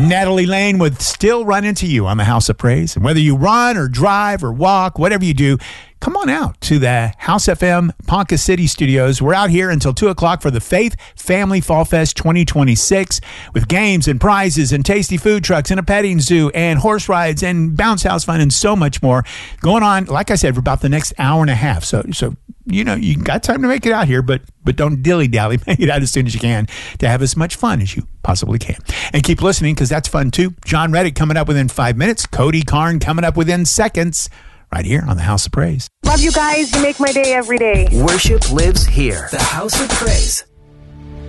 Natalie Lane would still run into you on the House of Praise. And whether you run or drive or walk, whatever you do, come on out to the House FM Ponca City Studios. We're out here until 2 o'clock for the Faith Family Fall Fest 2026 with games and prizes and tasty food trucks and a petting zoo and horse rides and bounce house fun and so much more going on, like I said, for about the next hour and a half. So you know, you got time to make it out here, but don't dilly-dally. Make it out as soon as you can to have as much fun as you possibly can. And keep listening because that's fun too. John Reddick coming up within 5 minutes. Cody Karn coming up within seconds. Right here on the House of Praise. Love you guys. You make my day every day. Worship lives here. The House of Praise.